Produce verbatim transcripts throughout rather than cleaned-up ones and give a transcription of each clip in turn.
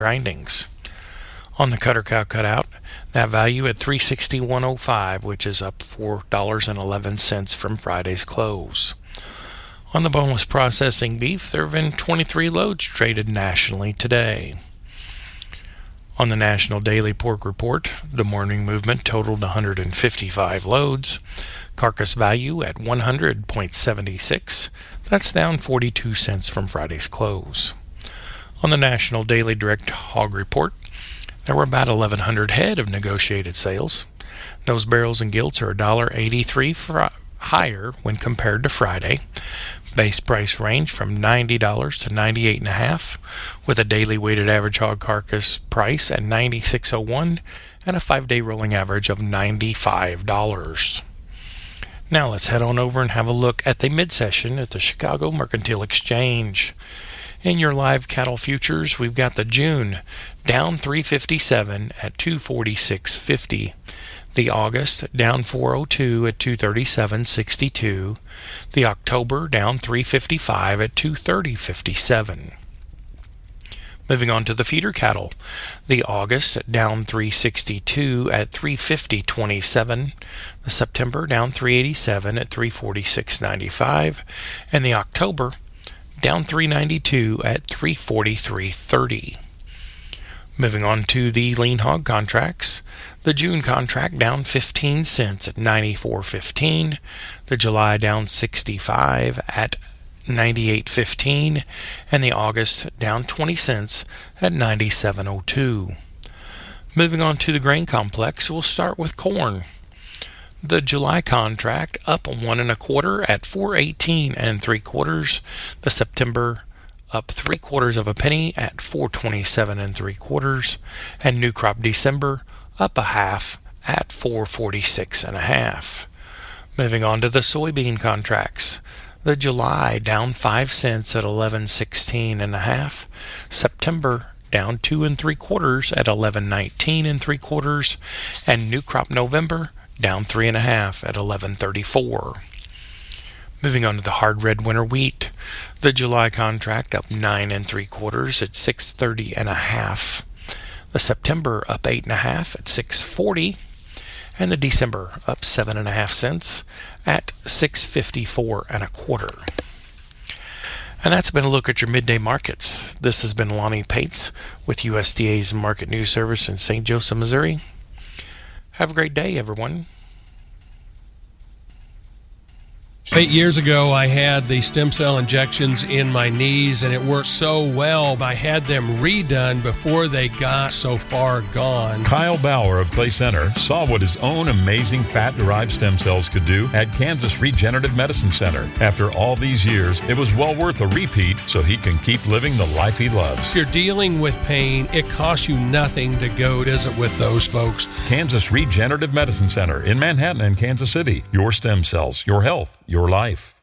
grindings. On the cutter cow cutout, that value at three sixty-one oh five, which is up four dollars and eleven cents from Friday's close. On the boneless processing beef, there have been twenty-three loads traded nationally today. On the National Daily Pork Report, the morning movement totaled one hundred fifty-five loads. Carcass value at one hundred point seven six. That's down forty-two cents from Friday's close. On the National Daily Direct Hog Report, there were about eleven hundred head of negotiated sales. Nose barrels and gilts are one dollar eighty-three fr- higher when compared to Friday. Base price range from ninety dollars to ninety-eight dollars and a half, with a daily weighted average hog carcass price at ninety-six oh one and a five-day rolling average of ninety-five dollars. Now let's head on over and have a look at the mid-session at the Chicago Mercantile Exchange. In your live cattle futures, we've got the June down three fifty-seven at two forty-six fifty. The August down four oh two at two thirty-seven sixty-two. The October down three fifty-five at two thirty fifty-seven. Moving on to the feeder cattle. The August down three sixty-two at three fifty twenty-seven. The September down three eighty-seven at three forty-six ninety-five. And the October down three ninety-two at three forty-three thirty. Moving on to the lean hog contracts. The June contract down fifteen cents at ninety-four fifteen. The July down sixty-five at ninety-eight fifteen. And the August down twenty cents at ninety-seven oh two. Moving on to the grain complex, we'll start with corn. The July contract up one and a quarter at four eighteen and three quarters. The September up three quarters of a penny at four twenty-seven and three quarters, and new crop December up a half at four forty-six and a half. Moving on to the soybean contracts. The July down five cents at eleven sixteen and a half. September down two and three quarters at eleven nineteen and three quarters, and new crop November down three and a half at eleven thirty-four. Moving on to the hard red winter wheat. The July contract up nine and three quarters at six thirty and a half. The September up eight and a half at six forty, and the December up seven and a half cents at six fifty-four and a quarter. And that's been a look at your midday markets. This has been Lonnie Pates with U S D A's Market News Service in Saint Joseph, Missouri. Have a great day, everyone. Eight years ago, I had the stem cell injections in my knees, and it worked so well. I had them redone before they got so far gone. Kyle Bauer of Clay Center saw what his own amazing fat-derived stem cells could do at Kansas Regenerative Medicine Center. After all these years, it was well worth a repeat so he can keep living the life he loves. If you're dealing with pain, it costs you nothing to go visit with those folks. Kansas Regenerative Medicine Center in Manhattan and Kansas City. Your stem cells, your health, your life.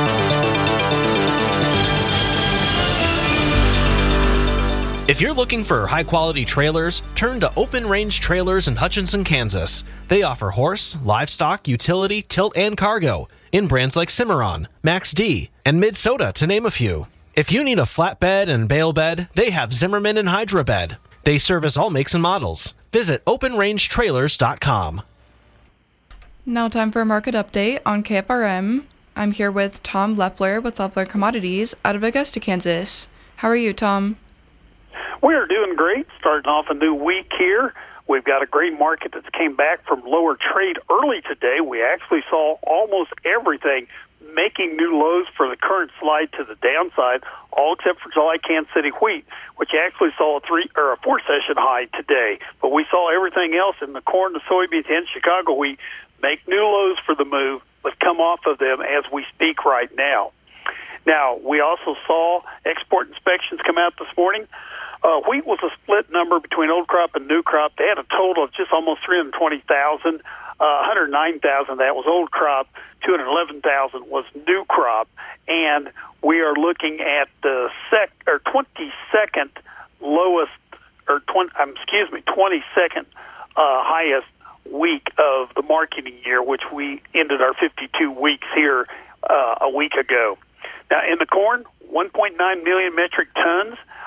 If you're looking for high-quality trailers, turn to Open Range Trailers in Hutchinson, Kansas. They offer horse, livestock, utility, tilt, and cargo in brands like Cimarron, Max D, and Minnesota, to name a few. If you need a flatbed and bale bed, they have Zimmerman and Hydra Bed. They service all makes and models. Visit open range trailers dot com. Now time for a market update on K F R M. I'm here with Tom Leffler with Leffler Commodities out of Augusta, Kansas. How are you, Tom? We're doing great, starting off a new week here. We've got a great market that's came back from lower trade early today. We actually saw almost everything making new lows for the current slide to the downside, all except for July Kansas City wheat, which actually saw a three or a four session high today. But we saw everything else in the corn, the soybeans, and Chicago wheat make new lows for the move, but come off of them as we speak right now. Now, we also saw export inspections come out this morning. Uh, wheat was a split number between old crop and new crop. They had a total of just almost three hundred twenty thousand. Uh, one hundred nine thousand that was old crop. two hundred eleven thousand was new crop. And we are looking at the sec or twenty-second lowest, or twenty, um, excuse me, twenty-second uh, highest week of the marketing year, which we ended our fifty-two weeks here uh, a week ago. Now, in the corn, one point nine million metric tons.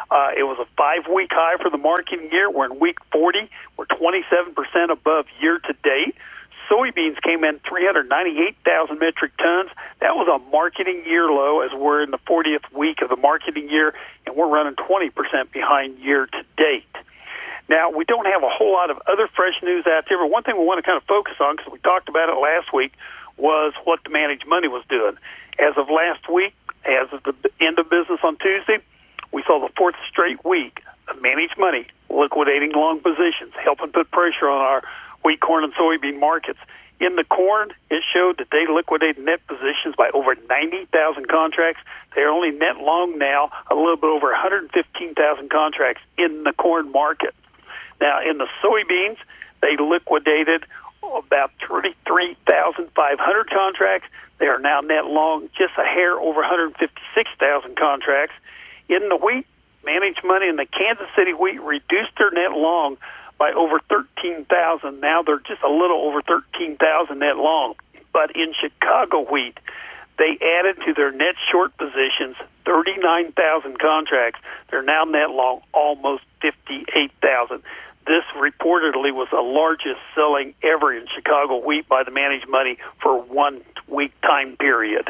Uh, it was a five-week high for the marketing year. We're in week forty. We're twenty-seven percent above year-to-date. Soybeans came in three hundred ninety-eight thousand metric tons. That was a marketing year low as we're in the fortieth week of the marketing year, and we're running twenty percent behind year-to-date. Now, we don't have a whole lot of other fresh news out there, but one thing we want to kind of focus on, because we talked about it last week, was what the managed money was doing. As of last week, as of the end of business on Tuesday, we saw the fourth straight week of managed money liquidating long positions, helping put pressure on our wheat, corn, and soybean markets. In the corn, it showed that they liquidated net positions by over ninety thousand contracts. They're only net long now, a little bit over one hundred fifteen thousand contracts in the corn market. Now, in the soybeans, they liquidated about thirty-three thousand five hundred contracts. They are now net long, just a hair over one hundred fifty-six thousand contracts. In the wheat, managed money in the Kansas City wheat reduced their net long by over thirteen thousand. Now they're just a little over thirteen thousand net long. But in Chicago wheat, they added to their net short positions thirty-nine thousand contracts. They're now net long almost fifty-eight thousand. This reportedly was the largest selling ever in Chicago wheat by the managed money for a one-week time period.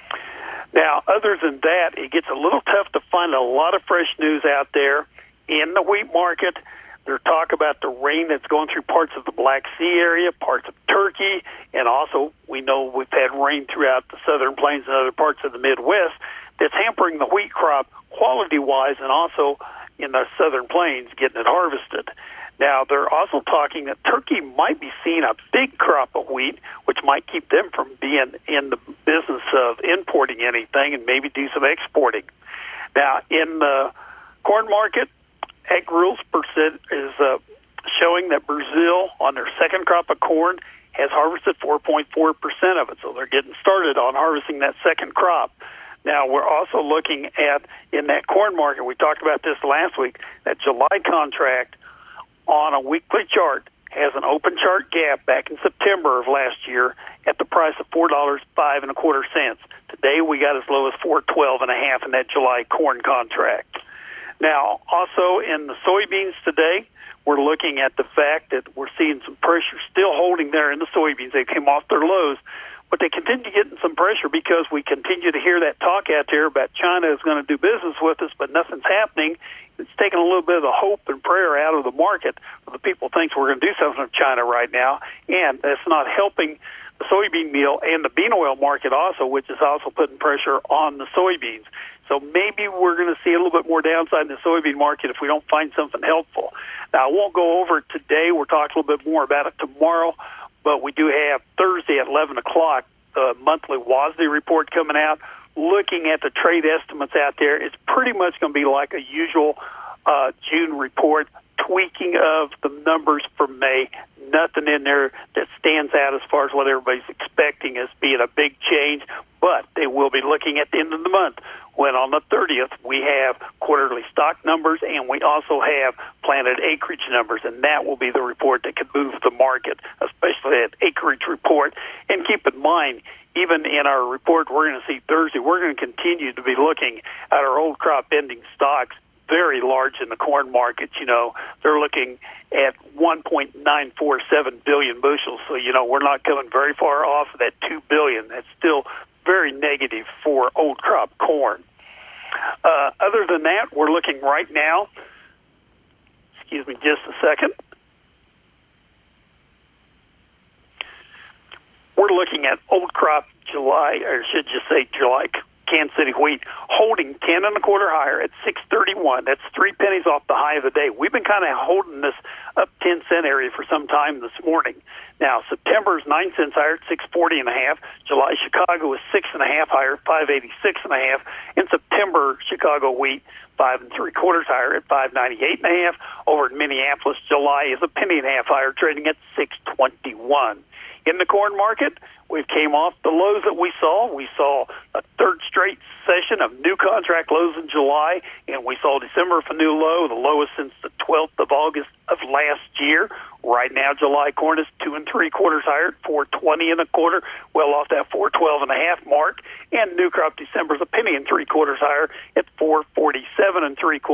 Now, other than that, it gets a little tough to find a lot of fresh news out there. In the wheat market, there's talk about the rain that's going through parts of the Black Sea area, parts of Turkey, and also we know we've had rain throughout the southern plains and other parts of the Midwest that's hampering the wheat crop quality-wise and also in the southern plains getting it harvested. Now, they're also talking that Turkey might be seeing a big crop of wheat, which might keep them from being in the business of importing anything and maybe do some exporting. Now, in the corn market, Ag Rules percent is uh, showing that Brazil, on their second crop of corn, has harvested four point four percent of it. So they're getting started on harvesting that second crop. Now, we're also looking at, in that corn market, we talked about this last week, that July contract on a weekly chart has an open chart gap back in September of last year at the price of four dollars and five and a quarter cents. Today we got as low as four twelve and a half in that July corn contract. Now, also in the soybeans today, we're looking at the fact that we're seeing some pressure still holding there in the soybeans. They came off their lows, but they continue getting some pressure because we continue to hear that talk out there about China is going to do business with us, but nothing's happening. It's taking a little bit of the hope and prayer out of the market. The people think we're going to do something with China right now, and that's not helping the soybean meal and the bean oil market also, which is also putting pressure on the soybeans. So maybe we're going to see a little bit more downside in the soybean market if we don't find something helpful. Now, I won't go over it today. We'll talk a little bit more about it tomorrow, but we do have Thursday at eleven o'clock, the monthly W A S D report coming out. Looking at the trade estimates out there, it's pretty much going to be like a usual uh, June report, tweaking of the numbers for May. Nothing in there that stands out as far as what everybody's expecting as being a big change, but they will be looking at the end of the month when on the thirtieth we have quarterly stock numbers and we also have planted acreage numbers, and that will be the report that could move the market, especially that acreage report. And keep in mind, even in our report we're going to see Thursday, we're going to continue to be looking at our old crop ending stocks, very large in the corn market. You know, they're looking at one point nine four seven billion bushels. So, you know, we're not coming very far off of that two billion. That's still very negative for old crop corn. Uh, other than that, we're looking right now, excuse me just a second, we're looking at old crop July, or I should just say July Kansas City wheat, holding ten and a quarter higher at six thirty-one. That's three pennies off the high of the day. We've been kind of holding this up ten cent area for some time this morning. Now, September is nine cents higher at six forty and a half. July Chicago is six and a half higher at five eighty-six and a half. In September, Chicago wheat five and three quarters higher at five ninety-eight and a half. Over in Minneapolis, July is a penny and a half higher, trading at six twenty-one. In the corn market, we came off the lows that we saw. We saw a third straight session of new contract lows in July, and we saw December for a new low, the lowest since the twelfth of August of last year. Right now, July corn is two and three quarters higher at four twenty and a quarter, well off that four twelve and a half mark. And new crop December is a penny and three quarters higher at four forty-seven and three quarters,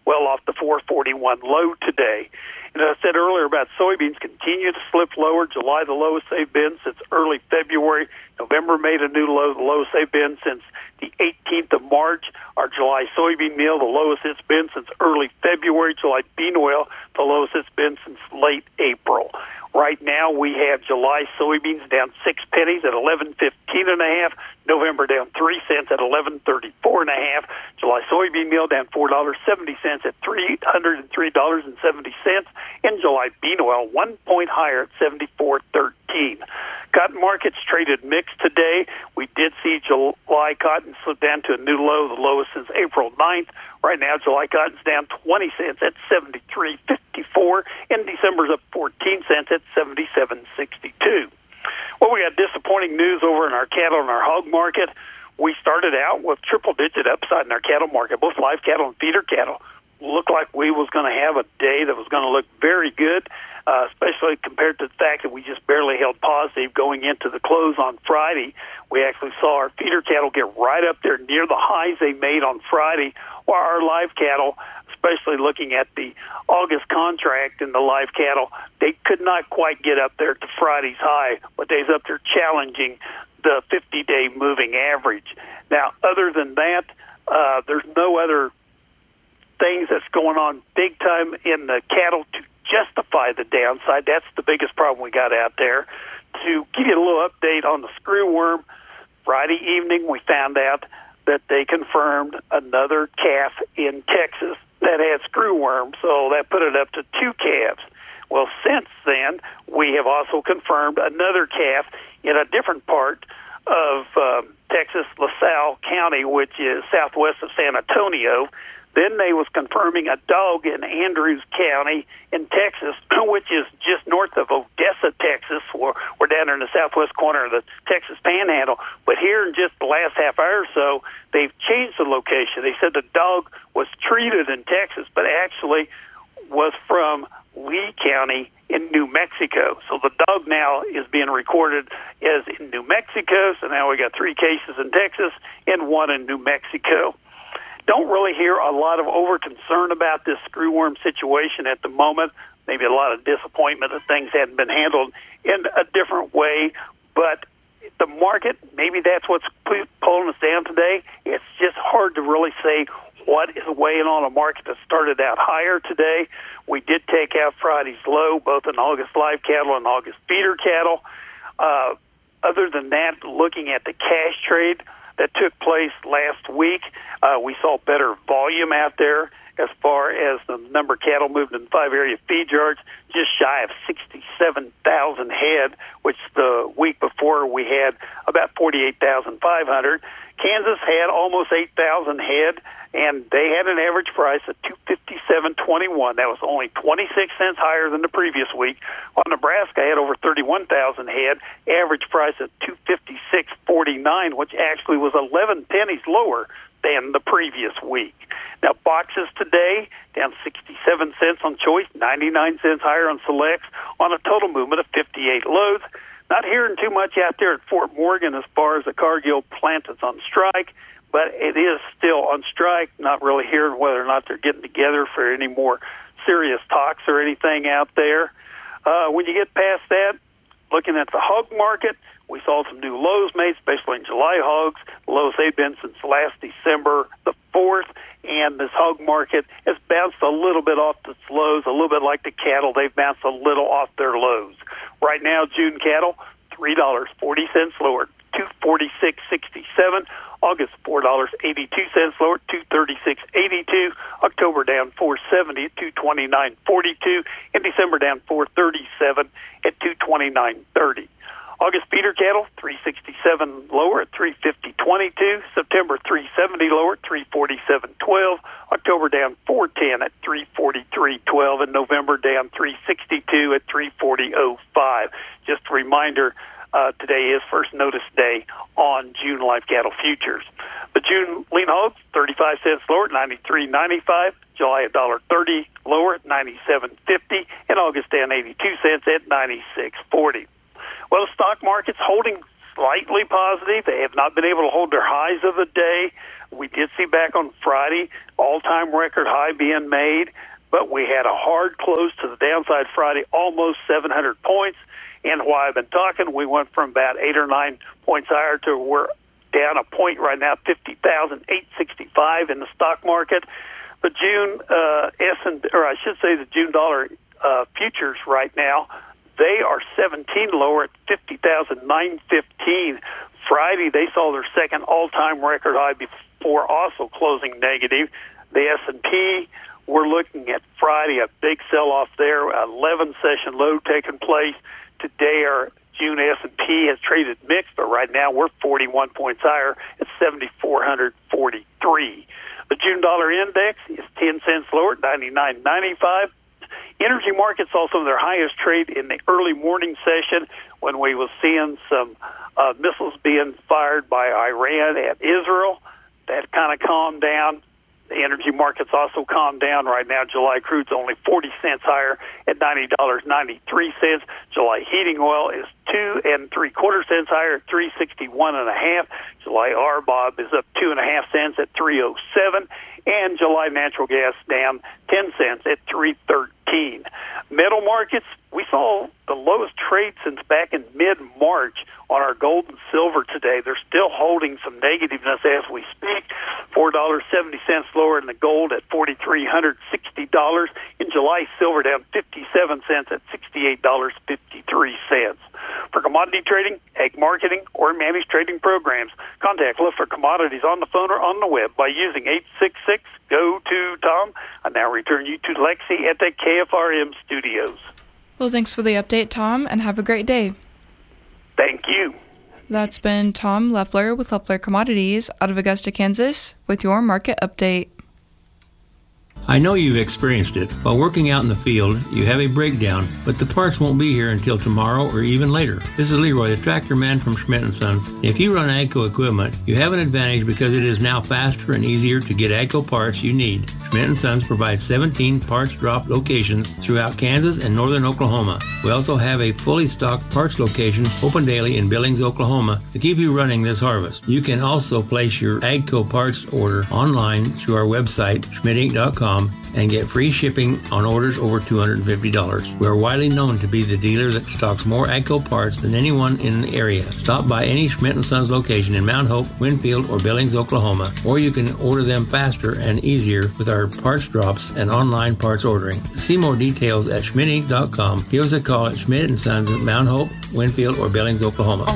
well off the four forty-one low today. And as I said earlier about soybeans, continue to slip lower. July, the lowest they've been since early February. November made a new low, the lowest they've been since the eighteenth of March. Our July soybean meal, the lowest it's been since early February. July bean oil, the lowest it's been since late April. Right now, we have July soybeans down six pennies at eleven fifteen and a half. November down three cents at eleven thirty four and a half. July soybean meal down four dollars seventy cents at three hundred and three dollars and seventy cents. And July bean oil one point higher at seventy four thirteen. Cotton markets traded mixed today. We did see July cotton slip down to a new low, the lowest since April ninth. Right now, July cotton's down twenty cents at seventy-three fifty-four, and December's up fourteen cents at seventy-seven sixty-two. Well, we got disappointing news over in our cattle and our hog market. We started out with triple-digit upside in our cattle market, both live cattle and feeder cattle. Looked like we was going to have a day that was going to look very good, uh, especially compared to the fact that we just barely held positive going into the close on Friday. We actually saw our feeder cattle get right up there near the highs they made on Friday, while our live cattle, especially looking at the August contract in the live cattle, they could not quite get up there to Friday's high, but they's up there challenging the fifty-day moving average. Now, other than that, uh, there's no other things that's going on big time in the cattle to justify the downside. That's the biggest problem we got out there. To give you a little update on the screwworm, Friday evening we found out that they confirmed another calf in Texas that had screwworm, so that put it up to two calves. Well, since then, we have also confirmed another calf in a different part of um, Texas, LaSalle County, which is southwest of San Antonio. Then they was confirming a dog in Andrews County in Texas, which is just north of Odessa, Texas. We're, we're down there in the southwest corner of the Texas Panhandle. But here in just the last half hour or so, they've changed the location. They said the dog was treated in Texas, but actually was from Lee County in New Mexico. So the dog now is being recorded as in New Mexico. So now we got three cases in Texas and one in New Mexico. Don't really hear a lot of over concern about this screwworm situation at the moment. Maybe a lot of disappointment that things hadn't been handled in a different way. But the market, maybe that's what's pulling us down today. It's just hard to really say what is weighing on a market that started out higher today. We did take out Friday's low, both in August live cattle and August feeder cattle. Uh, other than that, looking at the cash trade that took place last week, uh, we saw better volume out there as far as the number of cattle moved in five area feed yards, just shy of sixty-seven thousand head, which the week before we had about forty-eight thousand five hundred. Kansas had almost eight thousand head, and they had an average price of two fifty-seven twenty-one. That was only twenty-six cents higher than the previous week. While Nebraska had over thirty-one thousand head, average price of two fifty-six forty-nine, which actually was eleven pennies lower than the previous week. Now, boxes today down sixty-seven cents on choice, ninety-nine cents higher on selects, on a total movement of fifty-eight loads. Not hearing too much out there at Fort Morgan as far as the Cargill plant that's on strike, but it is still on strike. Not really hearing whether or not they're getting together for any more serious talks or anything out there. Uh, when you get past that, looking at the hog market, we saw some new lows made, especially in July hogs. The lowest they've been since last December the fourth, and this hog market has bounced a little bit off its lows, a little bit like the cattle. They've bounced a little off their lows. Right now, June cattle, three dollars and forty cents lower, two forty-six sixty-seven. August, four dollars and eighty-two cents lower, two thirty-six eighty-two. October down four seventy at two twenty-nine forty-two. And December down four thirty-seven at two twenty-nine thirty. August feeder cattle, three sixty-seven lower at three fifty twenty-two. September, three seventy lower at three forty-seven twelve. October down four ten at three forty-three twelve. And November down three sixty-two at three forty oh five. Just a reminder, uh, today is first notice day on June live cattle futures. The June lean hogs, thirty-five cents lower at ninety-three ninety-five. July, one dollar thirty lower at ninety-seven fifty. And August down eighty-two cents at ninety-six forty. Well, the stock market's holding slightly positive. They have not been able to hold their highs of the day. We did see back on Friday all-time record high being made, but we had a hard close to the downside Friday, almost seven hundred points. And while I've been talking, we went from about eight or nine points higher to we're down a point right now, fifty thousand eight hundred sixty-five in the stock market. The June uh, S and or I should say the June dollar uh, futures right now, they are seventeen lower at fifty thousand nine hundred fifteen. Friday, they saw their second all-time record high before also closing negative. The S and P, we're looking at Friday, a big sell-off there, eleven session low taking place. Today, our June S and P has traded mixed, but right now we're forty-one points higher at seven thousand four hundred forty-three. The June dollar index is ten cents lower at ninety-nine ninety-five. Energy markets also their highest trade in the early morning session when we was seeing some uh, missiles being fired by Iran at Israel. That kind of calmed down. The energy markets also calmed down right now. July crude's only forty cents higher at ninety dollars and ninety-three cents. July heating oil is two and three quarter cents higher at three sixty-one and a half. July R B O B is up two and a half cents at three oh seven, and July natural gas down ten cents at three thirteen. Metal markets, we saw the lowest trade since back in mid-March on our gold and silver today. They're still holding some negativeness as we speak. four dollars and seventy cents lower in the gold at four thousand three hundred sixty dollars. In July, silver down fifty-seven cents at sixty-eight dollars and fifty-three cents. For commodity trading, ag marketing, or managed trading programs, contact Leffler Commodities on the phone or on the web by using eight six six, G O two, Tom. I now return you to Lexi at the K F R M studios. Well, thanks for the update, Tom, and have a great day. Thank you. That's been Tom Leffler with Leffler Commodities out of Augusta, Kansas, with your market update. I know you've experienced it. While working out in the field, you have a breakdown, but the parts won't be here until tomorrow or even later. This is Leroy, the tractor man from Schmidt and Sons. If you run AGCO equipment, you have an advantage because it is now faster and easier to get AGCO parts you need. Schmidt and Sons provides seventeen parts drop locations throughout Kansas and northern Oklahoma. We also have a fully stocked parts location open daily in Billings, Oklahoma to keep you running this harvest. You can also place your AGCO parts order online through our website, schmidt inc dot com, and get free shipping on orders over two hundred fifty dollars. We are widely known to be the dealer that stocks more AGCO parts than anyone in the area. Stop by any Schmidt and Sons location in Mount Hope, Winfield, or Billings, Oklahoma, or you can order them faster and easier with our parts drops and online parts ordering. See more details at schmidt inc dot com. Give us a call at Schmidt and Sons at Mount Hope, Winfield, or Billings, Oklahoma.